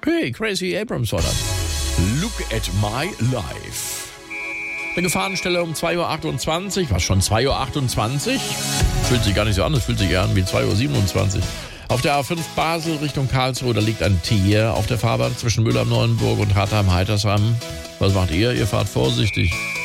Okay, Crazy Abrams war das. Look at my life. Eine Gefahrenstelle um 2.28 Uhr. Was, schon 2.28 Uhr? Fühlt sich gar nicht so an, es fühlt sich eher an wie 2.27 Uhr. Auf der A5 Basel Richtung Karlsruhe, da liegt ein Tier auf der Fahrbahn zwischen Müller-Neuenburg und Hartheim-Heitersheim. Was macht ihr? Ihr fahrt vorsichtig.